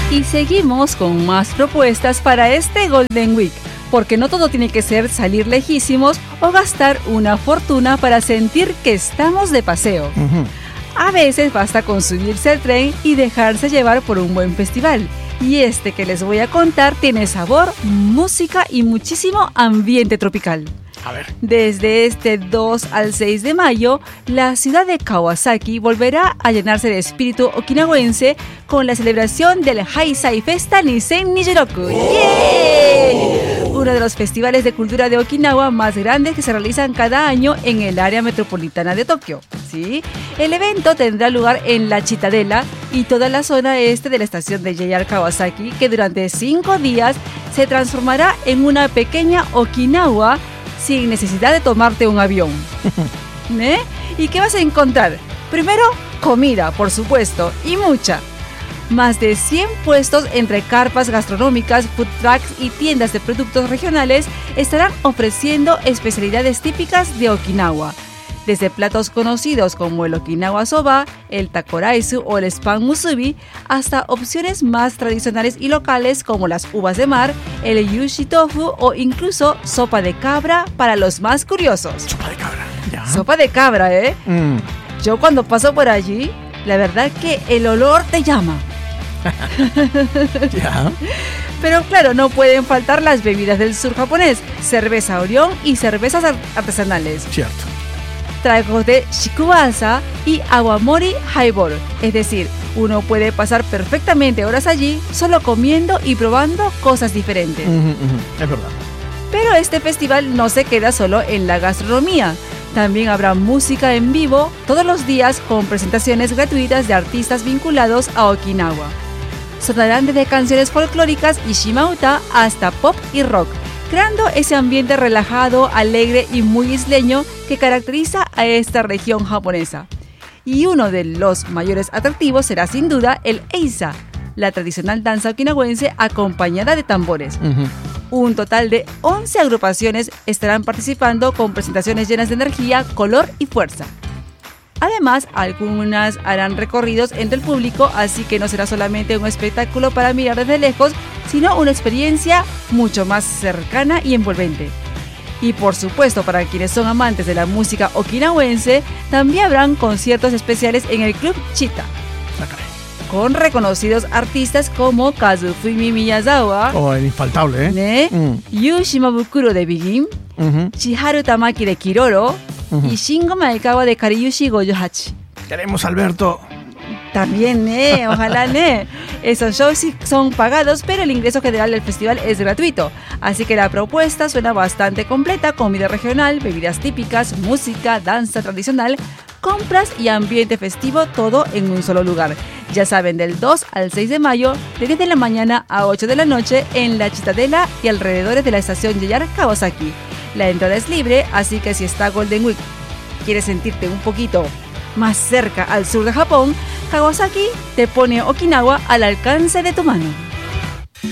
Y seguimos con más propuestas para este Golden Week, porque no todo tiene que ser salir lejísimos o gastar una fortuna para sentir que estamos de paseo. A veces basta con subirse al tren y dejarse llevar por un buen festival. Y este que les voy a contar tiene sabor, música y muchísimo ambiente tropical. A ver. Desde este 2 al 6 de mayo, la ciudad de Kawasaki volverá a llenarse de espíritu okinawense con la celebración del Heisei Festa Nisen Nijiroku. ¡Yeah! Uno de los festivales de cultura de Okinawa más grandes que se realizan cada año en el área metropolitana de Tokio. ¿Sí? El evento tendrá lugar en la Chitadela y toda la zona este de la estación de JR Kawasaki, que durante 5 días se transformará en una pequeña Okinawa sin necesidad de tomarte un avión. ¿Y qué vas a encontrar? Primero, comida, por supuesto, y mucha. Más de 100 puestos entre carpas gastronómicas, food trucks y tiendas de productos regionales estarán ofreciendo especialidades típicas de Okinawa. Desde platos conocidos como el Okinawa Soba, el Takoraisu o el Spam Musubi, hasta opciones más tradicionales y locales como las uvas de mar, el Yushi Tofu o incluso sopa de cabra para los más curiosos. Sopa de cabra, ya. Sopa de cabra, ¿eh? Yo cuando paso por allí, la verdad que el olor te llama. Ya. Pero claro, no pueden faltar las bebidas del sur japonés, cerveza Orión y cervezas artesanales. Cierto. Tragos de shikubasa y awamori highball. Es decir, uno puede pasar perfectamente horas allí solo comiendo y probando cosas diferentes. Es verdad. Pero este festival no se queda solo en la gastronomía. También habrá música en vivo todos los días con presentaciones gratuitas de artistas vinculados a Okinawa. Sonarán desde canciones folclóricas y shimauta hasta pop y rock, creando ese ambiente relajado, alegre y muy isleño que caracteriza a esta región japonesa. Y uno de los mayores atractivos será sin duda el Eisa, la tradicional danza okinawense acompañada de tambores. Un total de 11 agrupaciones estarán participando con presentaciones llenas de energía, color y fuerza. Además, algunas harán recorridos entre el público, así que no será solamente un espectáculo para mirar desde lejos, sino una experiencia mucho más cercana y envolvente. Y por supuesto, para quienes son amantes de la música okinawense, también habrán conciertos especiales en el Club Chita, con reconocidos artistas como Kazufumi Miyazawa, el infaltable, Yu Shimabukuro de Begin, Chiharu Tamaki de Kiroro, y Shingo Maekawa de Kariyushi Goyohachi. Queremos Alberto. También, ojalá, Esos shows sí son pagados, pero el ingreso general del festival es gratuito. Así que la propuesta suena bastante completa: comida regional, bebidas típicas, música, danza tradicional, compras y ambiente festivo, todo en un solo lugar. Ya saben, del 2 al 6 de mayo, de 10 de la mañana a 8 de la noche, en la Chitadela y alrededores de la estación JR Kawasaki. La entrada es libre, así que si está Golden Week, quieres sentirte un poquito más cerca al sur de Japón, Kawasaki te pone Okinawa al alcance de tu mano.